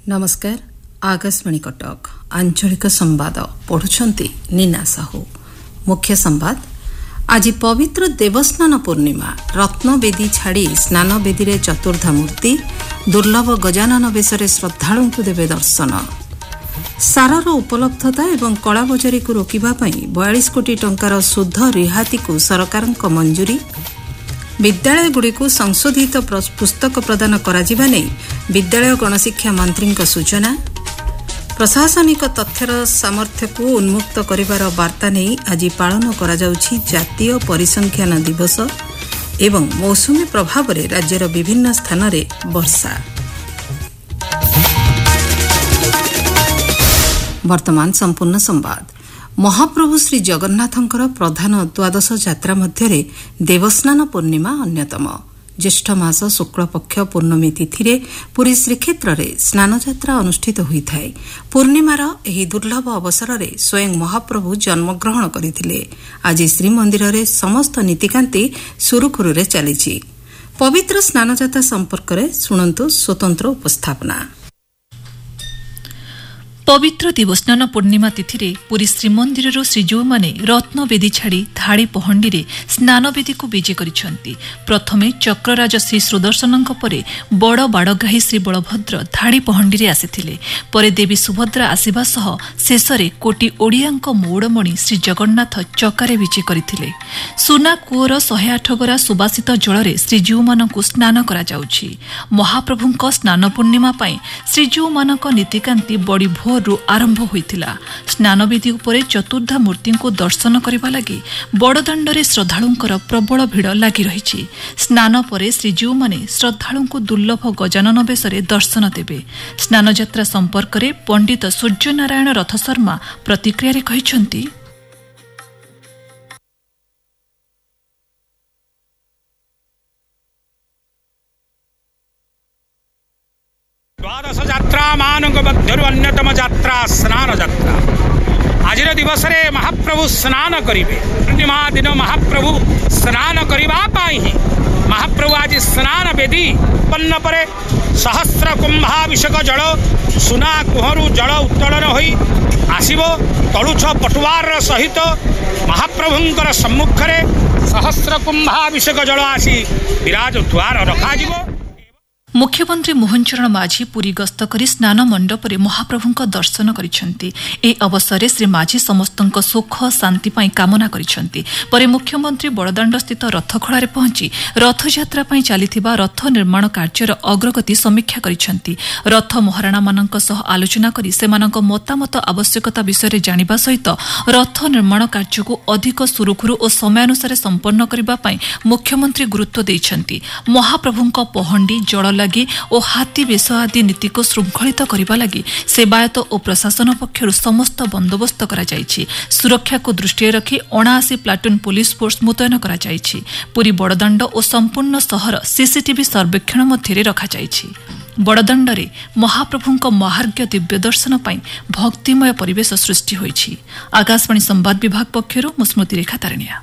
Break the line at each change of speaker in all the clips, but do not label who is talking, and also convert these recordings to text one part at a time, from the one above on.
नमस्कार आकाशवाणी कटक आंचलिक संवाद पढ़ुछंती नीना साहू। मुख्य संवाद आज पवित्र देवस्नान पूर्णिमा रत्नवेदी छाड़ी स्नानवेदी रे चतुर्धा मूर्ति दुर्लभ गजानन बेशरे श्रद्धालु को देवे दर्शन। सारर उपलब्धता एवं कलाबजारी को रोकिबा पई 42 कोटी टंकार शुद्ध रिहाती को सरकार मंजूरी। विद्यालयगुड़ी को संशोधित पुस्तक प्रदान कराजिबा नै विद्यालय गणशिक्षा मंत्री सूचना। प्रशासनिक तथ्यर सामर्थ्य को उन्मुक्त करिवार वार्ता नै आज पालन करा जाउछि जातीय परिसंख्यान दिवस एवं मौसुमी प्रभाव रे राज्यर विभिन्न स्थान रे वर्षा। वर्तमान संपूर्ण संवाद। महाप्रभु श्री जगन्नाथंकर प्रधान द्वादश यात्रा मध्य देवस्नान पूर्णिमा अन्यतम। ज्येष्ठ मास शुक्ल पक्ष पूर्णमी तिथि पुरी श्रीक्षेत्र में स्नानयात्रा अनुष्ठित होता है। पूर्णिमार एही दुर्लभ अवसर में स्वयं महाप्रभु जन्मग्रहण करथिले। आज श्रीमंदिर में समस्त नीतिकांति सुरुखुरुरे चली। पवित्र स्नानयात्रा संपर्क में शुणंतु स्वतंत्र उपस्थापना।
पवित्र देवस्नान पूर्णिमा तिथि पुरी श्रीमंदिर श्रीजीव माने रत्नवेदी छाड़ी धाड़ी पहंडी रे स्नानवेदी को विजे करिसेंती। प्रथमे चक्रराज श्री सुदर्शन परे बड़ बाड़गाही श्री बलभद्र धाड़ी पहंडी रे आसिथिले। परे देवी सुभद्रा आसिबा सह शेषरे कोटी ओडियांक मौड़मणि श्री जगन्नाथ चकारे विजे करिथिले। सुना कूअर 108 गरा सुबासित जल श्रीजीव मानकु स्नान करा जाउछि। महाप्रभुंक स्नान पूर्णिमा पई श्रीजीव मानक नीतिकांति बड़ी भोर आरंभ होइतिला। स्नानवेदी उपरे चतुर्धा मूर्ति को दर्शन करबा लागि बड़दाण्डरे श्रद्धालुंकर प्रबल भिड़ लागि रहिछि। स्नान परे श्रीजीव माने श्रद्धालु को दुर्लभ गजानन बेशरे दर्शन देबे। स्नानयात्रा संपर्क रे पंडित सूर्यनारायण रथ शर्मा प्रतिक्रिया रे कहिसंती।
द्वादश यात्रा मानक मध्यरु अन्यतम यात्रा स्नान यात्रा। आज दिवस रे महाप्रभु स्नान करिवे। पूर्णिमा दिन महाप्रभु स्नान करिबा पाई महाप्रभु आज स्नान वेदी उत्पन्न परे सहस्र कुंभाभिषेक जल सुना कुहरु जल उत्तोलन होई आसीबो। तळुछ पटुआर सहित महाप्रभुंकर सम्मुख रे सहस्र कुंभाभिषेक जल आसी विराज द्वार रखाजिबो।
मुख्यमंत्री मोहन चरण माझी पुरी गस्त करी स्नान मंडपरे महाप्रभुंक दर्शन करिसेंती। ए अवसर श्री माझी समस्तंक सुख शांति पाई कामना करिसेंती। परे मुख्यमंत्री बड़दाण्ड स्थित रथखड़ा रे पहुंची रथयात्रा पाई चलीथिबा रथ निर्माण कार्यर अग्रगति समीक्षा करिसेंती। रथ महाराणा मानक सह आलोचना करी सेमानक मतामत आवश्यकता विषय जानिबा सहित रथ निर्माण कार्य को अधिक सुरुखुरु और समयानुसार संपन्न करिबा पाई मुख्यमंत्री गुरुत्व दैछंती। महाप्रभुंक पहंडी जल लगी और हाथी बेश आदि नीति को श्रृंखलित करने लगी सेवायत और प्रशासन पक्षर समस्त बंदोबस्त करा जायछि। सुरक्षा को दृष्टि रखी 79 प्लाटून पुलिस फोर्स मुतयन करा जायछि। पुरी बड़दाण्ड और संपूर्ण सहर सीसीटीवी सर्वेक्षण मध्य रखा जायछि। बड़दाण्डरे महाप्रभुंक महार्घ्य दिव्य दर्शन पाई भक्तिमय परिवेश सृष्टि होइछि। आकाशवाणी संवाद विभाग पक्षर स्मृति रेखा तारनिया।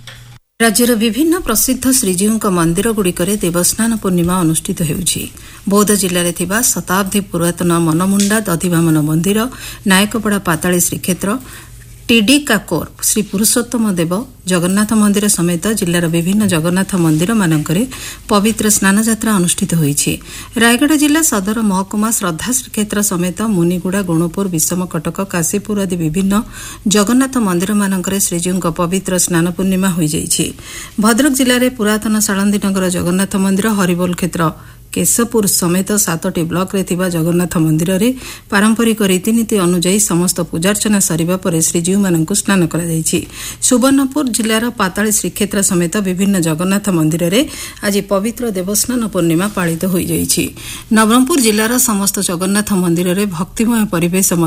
राज्यर विभिन्न प्रसिद्ध श्रीजीव मंदिर गुड़िकरे देवस्नान पूर्णिमा अनुष्ठित होउछि। बौद्ध जिले में शताब्दी पुरातन मनमुंडा दधिवामन मंदिर, नायकपड़ा पाताली श्रीक्षेत्र, टीडी काकोर श्री पुरुषोत्तम देव जगन्नाथ मंदिर समेत जिलार विभिन्न जगन्नाथ मंदिर मानकरे पवित्र स्नानयात्रा अनुष्ठित होइछि। रायगढ़ जिला सदर महकुमा श्रद्धा श्रीक्षेत्र समेत मुनिगुड़ा गुणुपुर विषमकटक काशीपुर आदि विभिन्न जगन्नाथ मंदिर मानकरे श्रीजीव पवित्र स्नान पूर्णिमा होई जाइछि। भद्रक जिले पुरातन सालंदीनगर जगन्नाथ मंदिर, हरिबोल क्षेत्र केशपुर समेत 7टी ब्लॉक रे थिबा जगन्नाथ मंदिर रे पारंपरिक रीतिनीति अनुଯାयी समस्त पूजार्चना सरिबा परे श्रीजीव मानकु स्नान करा जायछि। सुवर्णपुर जिलार पाताली श्रीक्षेत्र समेत विभिन्न जगन्नाथ मंदिर रे आज पवित्र देवस्नान पूर्णिमा पालित होई जायछि। नवरंगपुर जिलार समस्त जगन्नाथ मंदिर रे भक्तिमय परिवेश